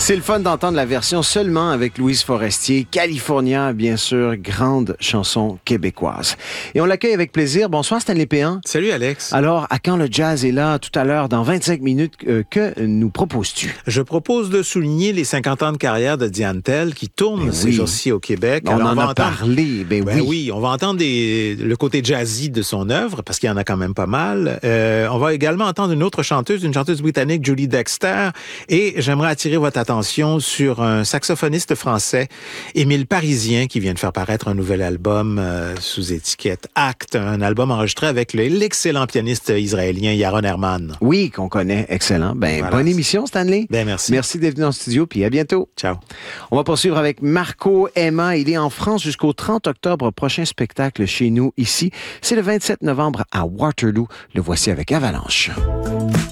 C'est le fun d'entendre la version seulement avec Louise Forestier, California, bien sûr, grande chanson québécoise. Et on l'accueille avec plaisir. Bonsoir Stanley Péan. Salut Alex. Alors, à quand le jazz est là tout à l'heure, dans 25 minutes, que nous proposes-tu? Je propose de souligner les 50 ans de carrière de Diane Tell qui tourne ces jours-ci au Québec. On en a parlé, oui, on va entendre le côté jazzy de son œuvre, parce qu'il y en a quand même pas mal. On va également entendre une chanteuse britannique, Julie Dexter, et j'aimerais attirer votre attention sur un saxophoniste français, Émile Parisien, qui vient de faire paraître un nouvel album sous étiquette Act, un album enregistré avec l'excellent pianiste israélien Yaron Herman. Oui, qu'on connaît, excellent. Voilà. Bonne émission, Stanley. Merci. Merci d'être venu dans le studio, puis à bientôt. Ciao. On va poursuivre avec Marco Emma. Il est en France jusqu'au 30 octobre. Prochain spectacle chez nous, ici. C'est le 27 novembre à Waterloo. Le voici avec Avalanche.